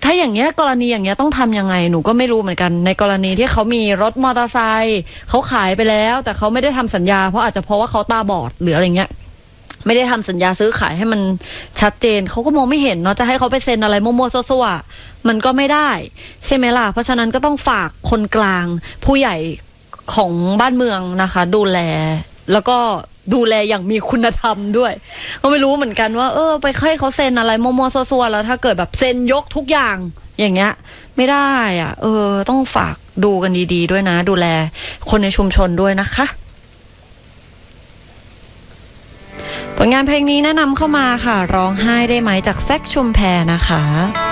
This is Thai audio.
ถ้าอย่างเงี้ยกรณีอย่างเงี้ยต้องทำยังไงหนูก็ไม่รู้เหมือนกันในกรณีที่เขามีรถมอเตอร์ไซค์เขาขายไปแล้วแต่เขาไม่ได้ทำสัญญาเพราะอาจจะเพราะว่าเขาตาบอดหรืออะไรเงี้ยไม่ได้ทำสัญญาซื้อขายให้มันชัดเจนเขาก็มองไม่เห็นเนาะจะให้เขาไปเซ็นอะไรมั่วๆซั่วๆมันก็ไม่ได้ใช่ไหมล่ะเพราะฉะนั้นก็ต้องฝากคนกลางผู้ใหญ่ของบ้านเมืองนะคะดูแลแล้วก็ดูแลอย่างมีคุณธรรมด้วยก็ไม่รู้เหมือนกันว่าไปให้เขาเซ็นอะไรมั่วๆซั่วๆแล้วถ้าเกิดแบบเซ็นยกทุกอย่างอย่างเงี้ยไม่ได้อ่ะต้องฝากดูกันดีๆด้วยนะดูแลคนในชุมชนด้วยนะคะผลงานเพลงนี้แนะนำเข้ามาค่ะร้องไห้ได้ไหมจากแซคชุมแพรนะคะ